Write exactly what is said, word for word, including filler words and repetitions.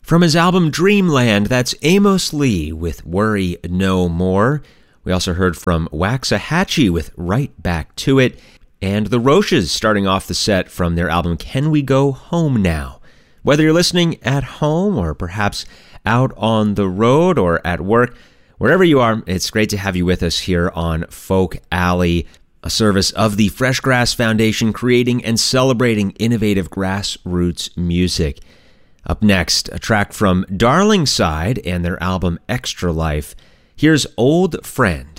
From his album Dreamland, that's Amos Lee with Worry No More. We also heard from Waxahachie with Right Back to It, and the Roches starting off the set from their album Can We Go Home Now. Whether you're listening at home or perhaps out on the road or at work, wherever you are, it's great to have you with us here on Folk Alley, a service of the Fresh Grass Foundation, creating and celebrating innovative grassroots music. Up next, a track from Darlingside and their album Extra Life. Here's Old Friend.